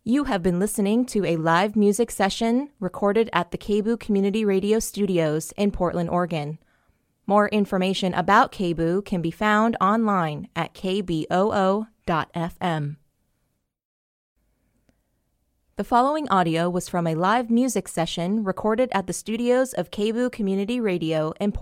You have been listening to a live music session recorded at the KBOO Community Radio Studios in Portland, Oregon. More information about KBOO can be found online at kboo.fm. The following audio was from a live music session recorded at the studios of KBOO Community Radio in Portland.